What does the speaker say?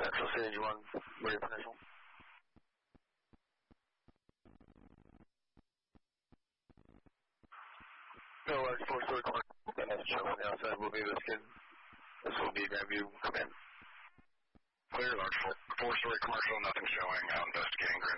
Central City 1, ready for initial. No, large 4-story commercial. That's show on the outside will be this kid. This will be Grandview. Come in. Clear, large 4-story commercial, nothing showing. Investigating Grandview.